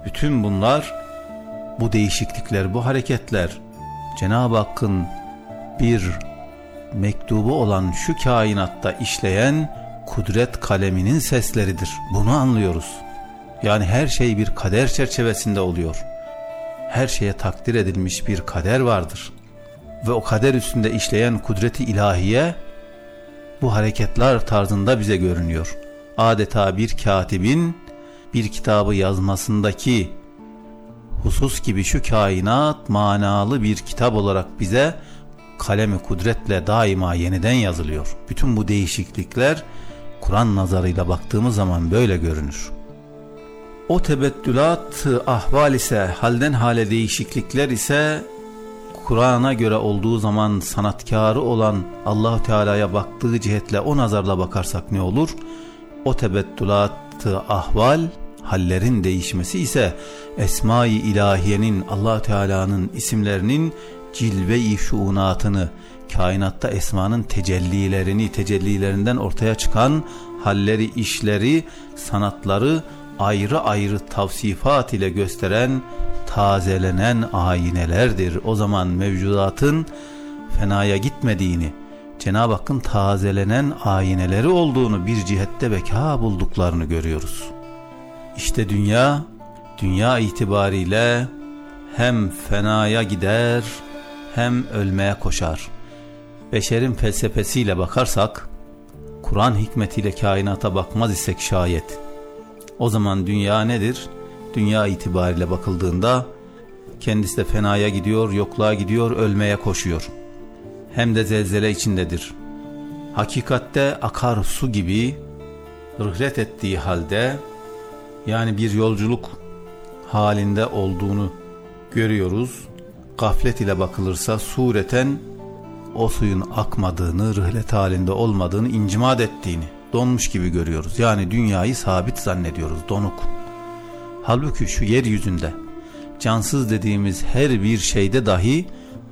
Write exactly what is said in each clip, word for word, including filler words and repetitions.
Bütün bunlar, bu değişiklikler, bu hareketler Cenab-ı Hakk'ın bir mektubu olan şu kainatta işleyen kudret kaleminin sesleridir. Bunu anlıyoruz. Yani her şey bir kader çerçevesinde oluyor. Her şeye takdir edilmiş bir kader vardır. Ve o kader üstünde işleyen kudreti ilahiye bu hareketler tarzında bize görünüyor. Adeta bir katibin bir kitabı yazmasındaki husus gibi şu kainat manalı bir kitap olarak bize kalemi kudretle daima yeniden yazılıyor. Bütün bu değişiklikler Kur'an nazarıyla baktığımız zaman böyle görünür. O tebettülat ahval ise, halden hale değişiklikler ise Kur'an'a göre olduğu zaman sanatkarı olan Allah-u Teala'ya baktığı cihetle, o nazarla bakarsak ne olur? O tebettülat ahval, hallerin değişmesi ise Esma-i İlahiye'nin, Allah-u Teala'nın isimlerinin cilve-i şuunatını, kainatta esmanın tecellilerini, tecellilerinden ortaya çıkan halleri, işleri, sanatları ayrı ayrı tavsifat ile gösteren, tazelenen ayinelerdir. O zaman mevcudatın fenaya gitmediğini, Cenab-ı Hakk'ın tazelenen ayineleri olduğunu, bir cihette beka bulduklarını görüyoruz. İşte dünya, dünya itibariyle hem fenaya gider hem ölmeye koşar. Beşerin felsefesiyle bakarsak, Kur'an hikmetiyle kainata bakmaz isek şayet, o zaman dünya nedir? Dünya itibariyle bakıldığında kendisi de fenaya gidiyor, yokluğa gidiyor, ölmeye koşuyor. Hem de zelzele içindedir. Hakikatte akar su gibi rıhlet ettiği halde, yani bir yolculuk halinde olduğunu görüyoruz. Gaflet ile bakılırsa sureten o suyun akmadığını, rıhlet halinde olmadığını, incimad ettiğini, donmuş gibi görüyoruz. Yani dünyayı sabit zannediyoruz, donuk. Halbuki şu yeryüzünde cansız dediğimiz her bir şeyde dahi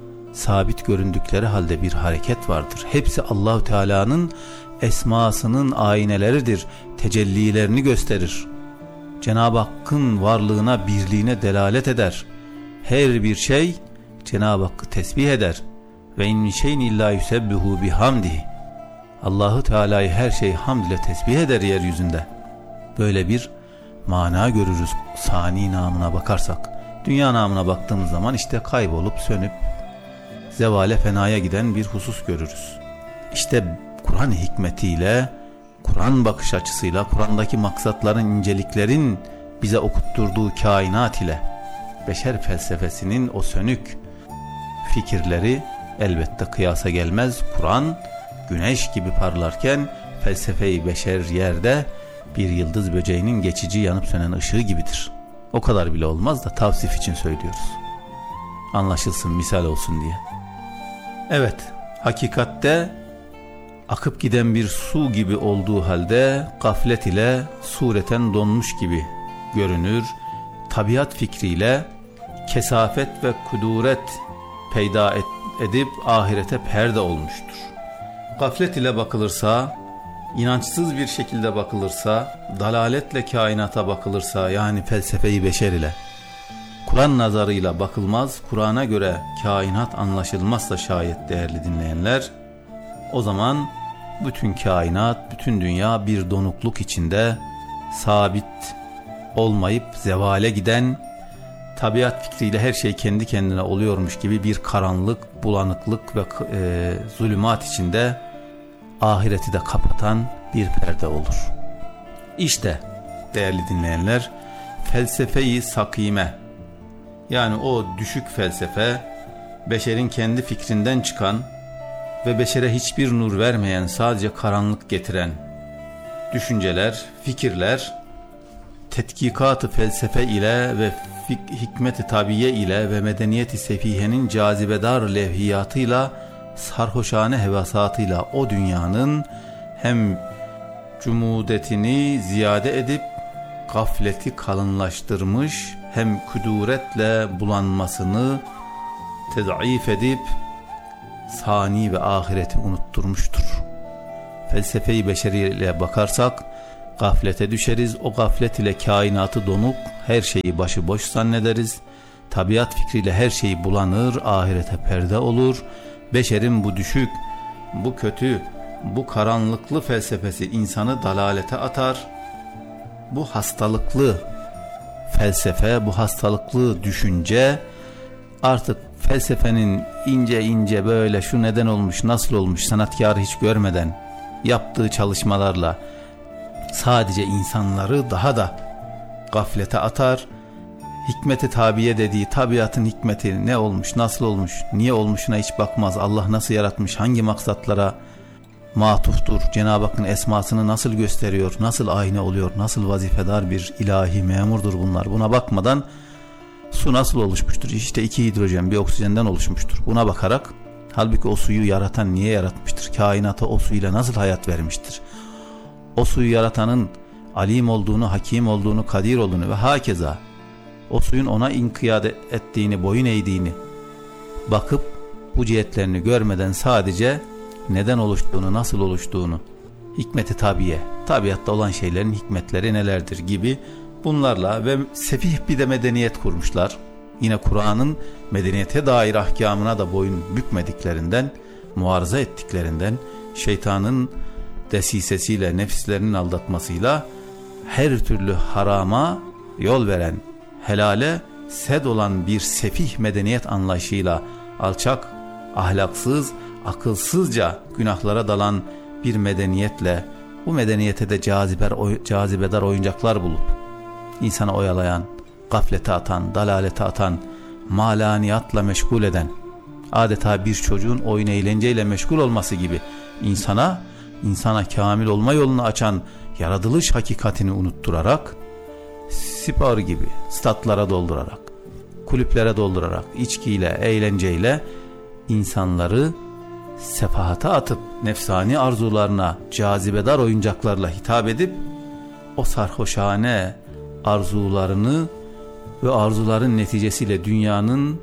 sabit göründükleri halde bir hareket vardır. Hepsi Allah-u Teala'nın esmasının ayneleridir, tecellilerini gösterir. Cenab-ı Hakk'ın varlığına, birliğine delalet eder. Her bir şey Cenab-ı Hakk'ı tesbih eder. Ve in şeyin illa yusebbihu bihamdihi. Allah-u Teala'yı her şey hamd ile tesbih eder yeryüzünde. Böyle bir mana görürüz sani namına bakarsak. Dünya namına baktığımız zaman işte kaybolup sönüp zevale, fenaya giden bir husus görürüz. İşte Kur'an hikmetiyle, Kur'an bakış açısıyla, Kur'an'daki maksatların, inceliklerin bize okutturduğu kainat ile beşer felsefesinin o sönük fikirleri elbette kıyasa gelmez. Kur'an güneş gibi parlarken felsefe-i beşer yerde bir yıldız böceğinin geçici yanıp sönen ışığı gibidir. O kadar bile olmaz da tavsif için söylüyoruz. Anlaşılsın, misal olsun diye. Evet, hakikatte akıp giden bir su gibi olduğu halde gaflet ile sureten donmuş gibi görünür. Tabiat fikriyle kesafet ve kuduret peyda et, edip ahirete perde olmuştur. Gaflet ile bakılırsa, inançsız bir şekilde bakılırsa, dalaletle kainata bakılırsa, yani felsefe-i beşer ile, Kur'an nazarıyla bakılmaz, Kur'an'a göre kainat anlaşılmazsa şayet değerli dinleyenler, o zaman bütün kainat, bütün dünya bir donukluk içinde sabit olmayıp zevale giden, tabiat fikriyle her şey kendi kendine oluyormuş gibi bir karanlık, bulanıklık ve e, zulümat içinde ahireti de kapatan bir perde olur. İşte değerli dinleyenler, felsefe-i sakime, yani o düşük felsefe, beşerin kendi fikrinden çıkan ve beşere hiçbir nur vermeyen, sadece karanlık getiren düşünceler, fikirler, tetkikat-ı felsefe ile ve hikmet-i tabiye ile ve medeniyet-i sefihenin cazibedar levhiyatıyla, sarhoşane hevasatıyla o dünyanın hem cumudetini ziyade edip gafleti kalınlaştırmış, hem kuduretle bulanmasını tezayif edip sani ve ahireti unutturmuştur. Felsefe-i beşeriyle bakarsak Gaflete düşeriz. O gaflet ile kainatı donuk, her şeyi başıboş zannederiz. Tabiat fikriyle her şeyi bulanır, ahirete perde olur. Beşerin bu düşük, bu kötü, bu karanlıklı felsefesi insanı dalalete atar. Bu hastalıklı felsefe, bu hastalıklı düşünce artık felsefenin ince ince böyle şu neden olmuş, nasıl olmuş, sanatkarı hiç görmeden yaptığı çalışmalarla sadece insanları daha da gaflete atar. Hikmeti tabiye dediği tabiatın hikmeti ne olmuş, nasıl olmuş, niye olmuşuna hiç bakmaz. Allah nasıl yaratmış, hangi maksatlara matuftur, Cenab-ı Hakk'ın esmasını nasıl gösteriyor, nasıl ayna oluyor, nasıl vazifedar bir ilahi memurdur bunlar. Buna bakmadan su nasıl oluşmuştur? İşte iki hidrojen bir oksijenden oluşmuştur. Buna bakarak, halbuki o suyu yaratan niye yaratmıştır? Kainata o suyla nasıl hayat vermiştir? O suyu yaratanın alim olduğunu, hakim olduğunu, kadir olduğunu ve hakeza o suyun ona inkiyat ettiğini, boyun eğdiğini bakıp bu cihetlerini görmeden sadece neden oluştuğunu, nasıl oluştuğunu, hikmeti tabiye, tabiatta olan şeylerin hikmetleri nelerdir gibi bunlarla ve sefih bir de medeniyet kurmuşlar. Yine Kur'an'ın medeniyete dair ahkamına da boyun bükmediklerinden, muarıza ettiklerinden, şeytanın desisesiyle, nefislerinin aldatmasıyla her türlü harama yol veren, helale sed olan bir sefih medeniyet anlayışıyla alçak, ahlaksız, akılsızca günahlara dalan bir medeniyetle, bu medeniyete de caziber, cazibedar oyuncaklar bulup insana oyalayan, gaflete atan, dalalete atan, malaniyatla meşgul eden, adeta bir çocuğun oyun eğlenceyle meşgul olması gibi insana insana kamil olma yolunu açan yaratılış hakikatini unutturarak, spor gibi statlara doldurarak, kulüplere doldurarak, içkiyle, eğlenceyle insanları sefahata atıp nefsani arzularına cazibedar oyuncaklarla hitap edip o sarhoşane arzularını ve arzuların neticesiyle dünyanın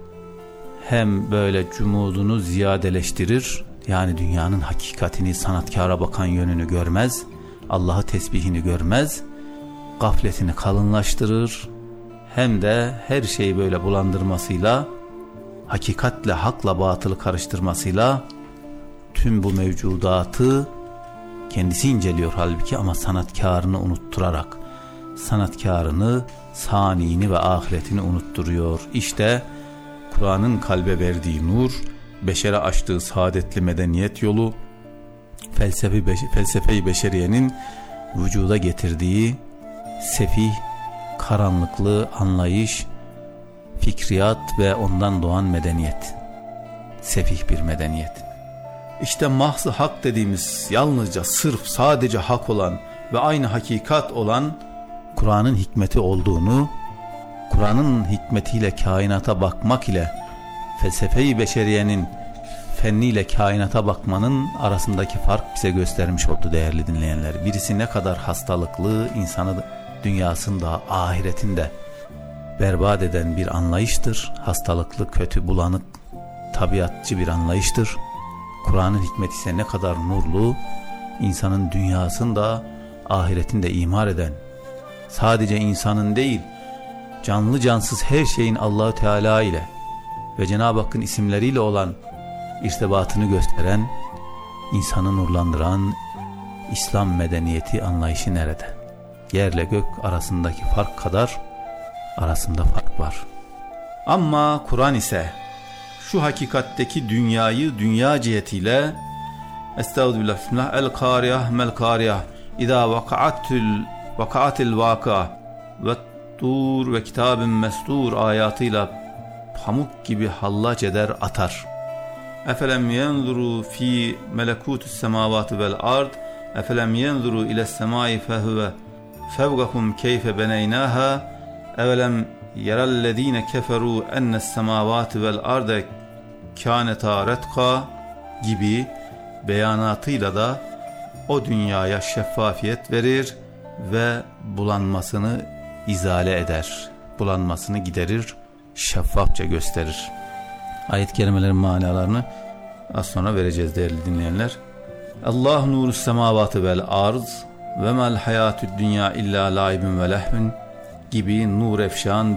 hem böyle cumudunu ziyadeleştirir, yani dünyanın hakikatini, sanatkara bakan yönünü görmez, Allah'ı tesbihini görmez, gafletini kalınlaştırır, hem de her şeyi böyle bulandırmasıyla, hakikatle hakla batılı karıştırmasıyla tüm bu mevcudatı kendisi inceliyor halbuki, ama sanatkarını unutturarak, sanatkarını, saniyini ve ahiretini unutturuyor. İşte Kur'an'ın kalbe verdiği nur, beşere açtığı saadetli medeniyet yolu, felsefe beş, felsefe-i beşeriyenin vücuda getirdiği sefih, karanlıklı anlayış, fikriyat ve ondan doğan medeniyet. Sefih bir medeniyet. İşte mahzı hak dediğimiz, yalnızca sırf sadece hak olan ve aynı hakikat olan Kur'an'ın hikmeti olduğunu, Kur'an'ın hikmetiyle kainata bakmak ile felsefe-i beşeriyenin fenniyle kainata bakmanın arasındaki fark bize göstermiş oldu değerli dinleyenler. Birisi ne kadar hastalıklı, insanı dünyasında, ahiretinde berbat eden bir anlayıştır. Hastalıklı, kötü, bulanık, tabiatçı bir anlayıştır. Kur'an'ın hikmeti ise ne kadar nurlu, insanın dünyasında, ahiretinde imar eden, sadece insanın değil, canlı cansız her şeyin Allah-u Teala ile ve Cenab-ı Hakk'ın isimleriyle olan irtibatını gösteren, insanı nurlandıran İslam medeniyeti anlayışı nerede? Yerle gök arasındaki fark kadar arasında fark var. Ama Kur'an ise şu hakikatteki dünyayı dünya cihetiyle, Estağfirullah, bismillah, el kariyah mel kariyah İza vakaatil vakaatil vaka ve tur ve kitabın mestur ayatıyla pamuk gibi hallaç eder atar. Efelem yenzuru fi melekutus semavati vel ard efelem yenzuru iles semai fehuve fevgakum keyfe beneynaha evelem yerellezine keferu ennes semavati vel arde kâneta retka gibi beyanatıyla da o dünyaya şeffafiyet verir ve bulanmasını izale eder, bulanmasını giderir, şeffafça gösterir. Ayet-i kerimelerin manalarını az sonra vereceğiz değerli dinleyenler. Allah nuru semavatı vel arz ve mel hayatü'd dünya illa laibun ve lehvün gibi nur efşan